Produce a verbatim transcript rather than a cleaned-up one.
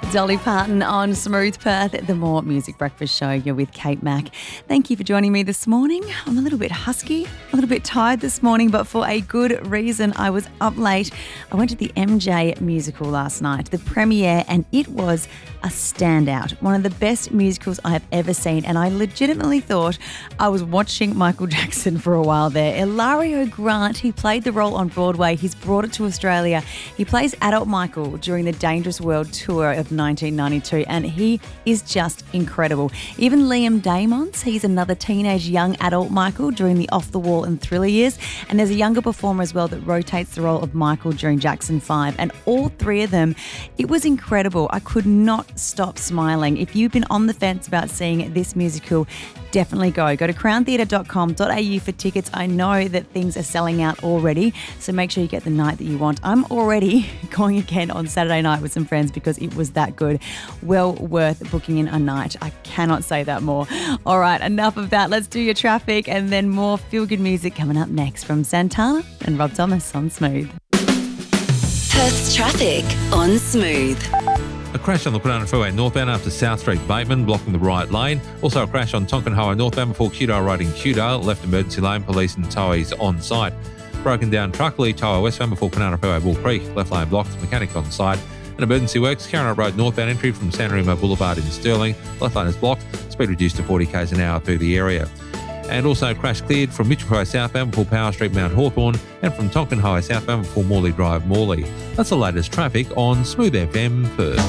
Dolly Parton on Smooth Perth, the More Music Breakfast Show. You're with Kate Mack. Thank you for joining me this morning. I'm a little bit husky, a little bit tired this morning, but for a good reason. I was up late. I went to the M J musical last night, the premiere, and it was a standout. One of the best musicals I have ever seen, and I legitimately thought I was watching Michael Jackson for a while there. Ilario Grant, he played the role on Broadway. He's brought it to Australia. He plays adult Michael during the Dangerous World tour of nineteen ninety-two, and he is just incredible. Even Liam Damons, he's another teenage young adult Michael during the Off the Wall and Thriller years, and there's a younger performer as well that rotates the role of Michael during Jackson five, and all three of them, it was incredible. I could not stop smiling. If you've been on the fence about seeing this musical, definitely go. Go to crown theatre dot com dot a u for tickets. I know that things are selling out already, so make sure you get the night that you want. I'm already going again on Saturday night with some friends because it was that good. Well worth booking in a night. I cannot say that more. All right, enough of that. Let's do your traffic and then more feel-good music coming up next from Santana and Rob Thomas on Smooth. Perth's traffic on Smooth. A crash on the Kwinana Freeway northbound after South Street Bateman, blocking the right lane. Also a crash on Tonkin Highway northbound before Kewdale Road in Kewdale. Left emergency lane, police and towies on site. Broken down truck, Lee Tower westbound before Kwinana Freeway, Bull Creek. Left lane blocked, mechanic on site. And emergency works, Carron Road northbound entry from San Remo Boulevard in Stirling. Left lane is blocked, speed reduced to forty k's an hour through the area. And also crash cleared from Mitchell Highway southbound before Power Street Mount Hawthorn, and from Tonkin Highway southbound before Morley Drive Morley. That's the latest traffic on Smooth F M Perth.